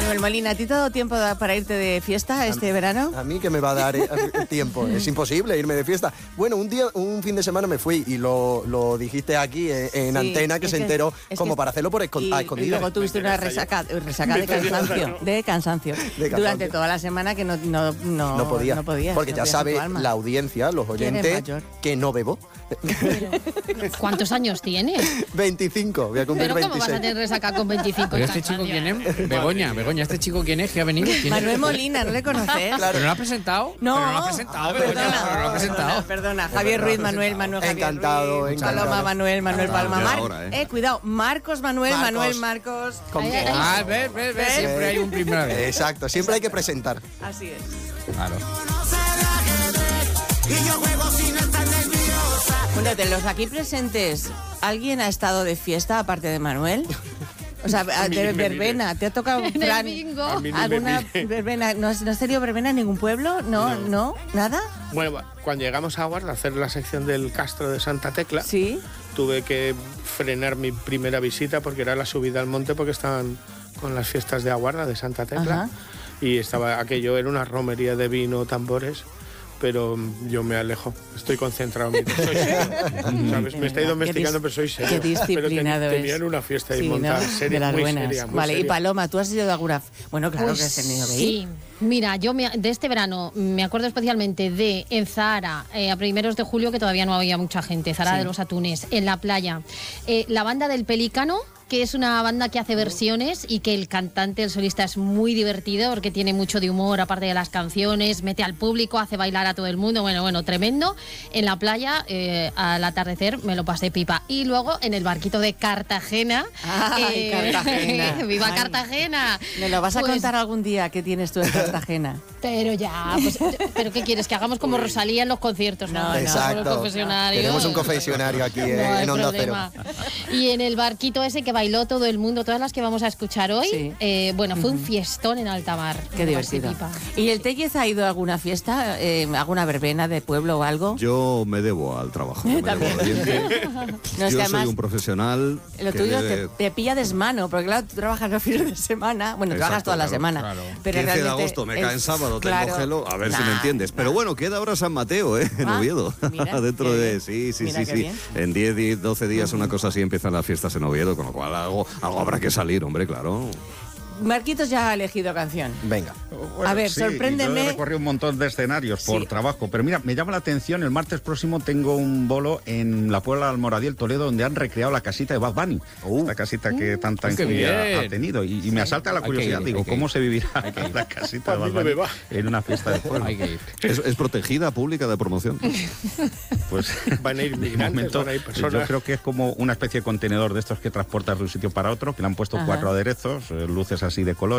Manuel Molina, ¿a ti te ha dado tiempo para irte de fiesta este verano? A mí que me va a dar tiempo, es imposible irme de fiesta. Bueno, un fin de semana me fui y lo dijiste aquí en antena, que se enteró como para hacerlo a escondidas. Y luego tuviste una resaca de cansancio durante toda la semana que no podías. Porque ya sabe la audiencia, los oyentes, que no bebo. ¿Cuántos años tienes? 25, voy a cumplir 26. ¿Pero cómo vas a tener resaca con 25? ¿Pero este chico quién es? Begoña, ¿este chico quién es que ha venido? Manuel Molina, ¿no le conoces? Claro. ¿Pero no lo ha presentado? No. Pero no lo ha presentado, Begoña, Perdona. Javier Ruiz, Manuel Javier encantado, Ruiz. Paloma, Manuel Palma. Cuidado, Marcos, Manuel Marcos. ¿Ves? Siempre hay un primera vez. Exacto, siempre hay que presentar. Así es. Claro. Bueno, de los aquí presentes, ¿alguien ha estado de fiesta aparte de Manuel? O sea, de verbena, ¿te ha tocado plan, alguna verbena? ¿No has tenido verbena en ningún pueblo? ¿No? ¿Nada? Bueno, cuando llegamos a Aguarda a hacer la sección del Castro de Santa Tecla, ¿sí? Tuve que frenar mi primera visita porque era la subida al monte, porque estaban con las fiestas de Aguarda de Santa Tecla. Ajá. Y aquello era una romería de vino, tambores. Pero yo me alejo, estoy concentrado en mí. Soy serio, ¿sabes? Me estoy domesticando, pero soy serio. Qué disciplinado pero tenían una fiesta y sí, montar ¿no? seria, de las muy buenas. seria, muy vale, seria. Y Paloma, ¿tú has ido de alguna? Bueno, claro que has tenido que ir. Sí. Mira, yo de este verano me acuerdo especialmente de en Zahara, a primeros de julio, que todavía no había mucha gente, Zahara de los Atunes, en la playa. La banda del Pelícano, que es una banda que hace versiones y que el cantante, el solista, es muy divertido porque tiene mucho de humor, aparte de las canciones, mete al público, hace bailar a todo el mundo, bueno, tremendo. En la playa, al atardecer, me lo pasé pipa. Y luego en el barquito de Cartagena. ¡Ay, Cartagena! ¡Viva Ay, Cartagena! ¿Me lo vas a contar algún día que tienes tú en Cartagena? Pero ya, ¿pero qué quieres? ¿Que hagamos como Rosalía en los conciertos? No, exacto. Tenemos un confesionario aquí en Onda Cero. Y en el barquito ese que bailó todo el mundo, todas las que vamos a escuchar hoy, sí. Fue un fiestón en alta mar. Qué divertido. ¿Y el Tellez ha ido a alguna fiesta, alguna verbena de pueblo o algo? Yo me debo al trabajo. Yo soy un profesional. Lo tuyo te pilla desmano, porque claro, tú trabajas los fines de semana, bueno, trabajas toda la semana. Claro. Pero 15 de agosto me cae en sábado, tengo gelo, a ver si me entiendes. Pero bueno, queda ahora San Mateo, en Oviedo. Mira, dentro de... Sí. Bien. En 10, 12 días, una cosa así, empiezan las fiestas en Oviedo, con lo cual algo habrá que salir, hombre, claro. Marquitos ya ha elegido canción. Venga. Bueno, a ver, sí, sorpréndeme. Yo he recorrido un montón de escenarios por trabajo, pero mira, me llama la atención, el martes próximo tengo un bolo en la Puebla de Almoradí, Toledo, donde han recreado la casita de Bad Bunny. La casita que tanta envidia ha tenido. Y me asalta la curiosidad, ¿cómo se vivirá la casita de Bad Bunny en una fiesta de pueblo? ¿Es protegida, pública, de promoción? Pues van a ir migrantes, van a ir personas. Yo creo que es como una especie de contenedor de estos que transportas de un sitio para otro, que le han puesto 4 aderezos, luces así de color.